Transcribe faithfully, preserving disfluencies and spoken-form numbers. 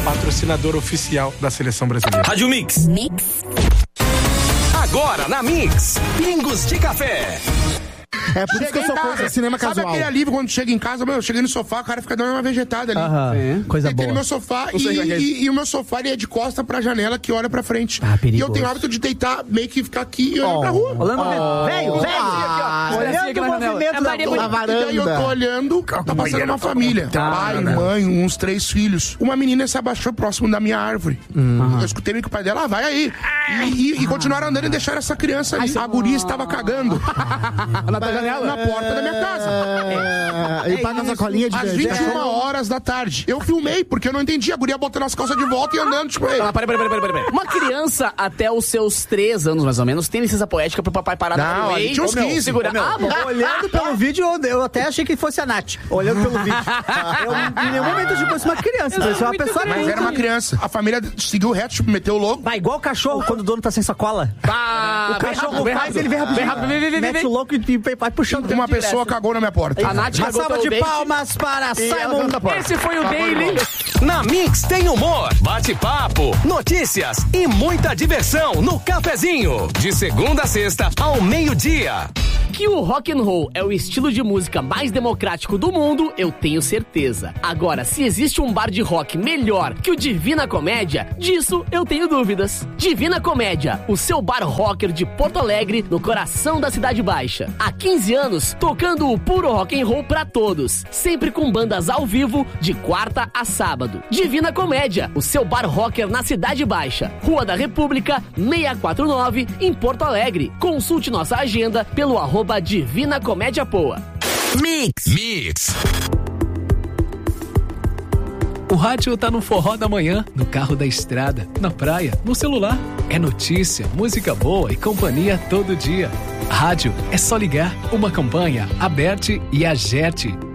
patrocinador oficial da seleção brasileira. Rádio Mix. Mix. Agora na Mix, Pingos de Café. É por isso que eu sou contra cinema casual. Sabe aquele alívio quando chega em casa, meu, eu cheguei no sofá, o cara fica dando uma vegetada ali. Aham, é. Coisa Tem boa. no meu sofá e, e, e o meu sofá ele é de costa pra janela que olha pra frente. Ah, perigoso. E eu tenho o hábito de deitar, meio que ficar aqui e olhar Oh. pra rua. Olhando oh. Velho, velho. Ah, Olhando o movimento da, da varanda. E aí eu tô olhando, tá passando uma família. Pai, mãe, uns três filhos. Uma menina se abaixou próximo da minha árvore. Hum. Eu escutei meio que o pai dela, ah, vai aí. E, e, e continuaram andando e deixaram essa criança ali. A guria estava cagando. Na janela? Na porta da minha casa. É, e paga a sacolinha de Às vinte e uma horas da tarde. Eu filmei, porque eu não entendi. A guria botando as calças de volta e andando, tipo... Ah, peraí, peraí, peraí, peraí. Uma criança até os seus três anos, mais ou menos, tem licença poética pro papai parar Não, no ali meio. tinha uns quinze. Segurar. Ah, bom. Olhando pelo vídeo, eu, eu até achei que fosse a Nath. Olhando pelo vídeo. Eu, em nenhum momento eu fosse uma criança. Eu uma pessoa Mas era uma criança. A família seguiu reto, tipo, meteu o logo. Vai igual o cachorro quando o dono tá sem sacola. Ah, O cachorro bem faz, rápido, ele vem rapidinho. bem rápido, vem, vem, vem, Mete vem. o louco e vai puxando. Uma pessoa cagou na minha porta. A Nath Uma cagou salva pelo de dente. palmas para E ela Simon. cagou na porta. Esse foi o Daily. Na Mix tem humor, bate-papo, notícias e muita diversão no cafezinho. De segunda a sexta ao meio-dia. Que o rock and roll é o estilo de música mais democrático do mundo, eu tenho certeza. Agora, se existe um bar de rock melhor que o Divina Comédia, disso eu tenho dúvidas. Divina Comédia, o seu bar rocker de Porto Alegre, no coração da Cidade Baixa. Há quinze anos, tocando o puro rock and roll pra todos, sempre com bandas ao vivo, de quarta a sábado. Divina Comédia, o seu bar rocker na Cidade Baixa, Rua da República, seiscentos e quarenta e nove, em Porto Alegre. Consulte nossa agenda pelo arroba Divina Comédia Poa. Mix. Mix. O rádio tá no forró da manhã, no carro da estrada, na praia, no celular. É notícia, música boa e companhia todo dia. Rádio é só ligar. Uma campanha, Aberte e Agerte.